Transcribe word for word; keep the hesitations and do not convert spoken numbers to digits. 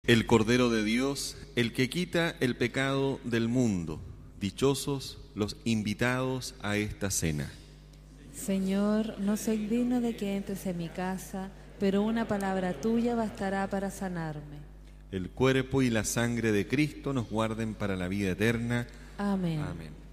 El Cordero de Dios, el que quita el pecado del mundo. Dichosos los invitados a esta cena. Señor, no soy digno de que entres en mi casa, pero una palabra tuya bastará para sanarme. El cuerpo y la sangre de Cristo nos guarden para la vida eterna. Amén. Amén.